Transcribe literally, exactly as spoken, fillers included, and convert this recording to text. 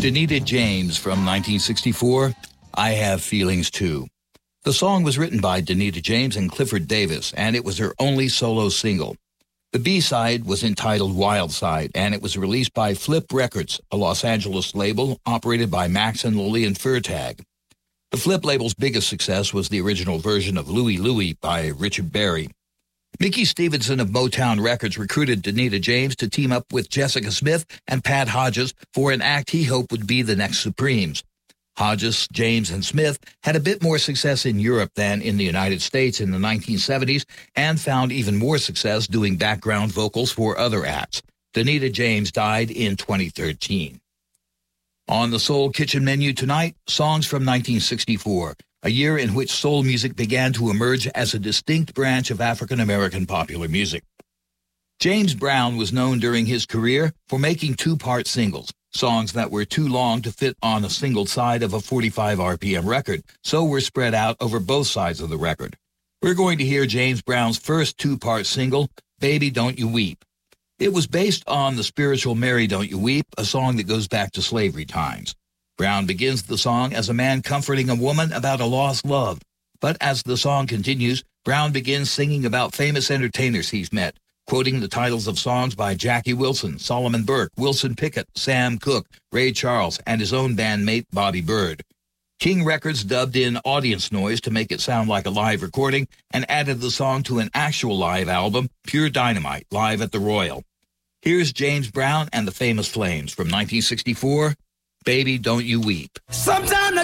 Danita James from nineteen sixty-four, I Have Feelings Too. The song was written by Danita James and Clifford Davis, and it was her only solo single. The B-side was entitled Wild Side, and it was released by Flip Records, a Los Angeles label operated by Max and Lillian Fairtag. The Flip label's biggest success was the original version of Louie Louie by Richard Berry. Mickey Stevenson of Motown Records recruited Danita James to team up with Jessica Smith and Pat Hodges for an act he hoped would be the next Supremes. Hodges, James, and Smith had a bit more success in Europe than in the United States in the nineteen seventies and found even more success doing background vocals for other acts. Danita James died in twenty thirteen. On the Soul Kitchen menu tonight, songs from nineteen sixty-four. A year in which soul music began to emerge as a distinct branch of African-American popular music. James Brown was known during his career for making two-part singles, songs that were too long to fit on a single side of a forty-five R P M record, so were spread out over both sides of the record. We're going to hear James Brown's first two-part single, Baby Don't You Weep. It was based on the spiritual Mary Don't You Weep, a song that goes back to slavery times. Brown begins the song as a man comforting a woman about a lost love. But as the song continues, Brown begins singing about famous entertainers he's met, quoting the titles of songs by Jackie Wilson, Solomon Burke, Wilson Pickett, Sam Cooke, Ray Charles, and his own bandmate Bobby Byrd. King Records dubbed in audience noise to make it sound like a live recording and added the song to an actual live album, Pure Dynamite, live at the Royal. Here's James Brown and the Famous Flames from nineteen sixty-four, Baby Don't You Weep. Sometimes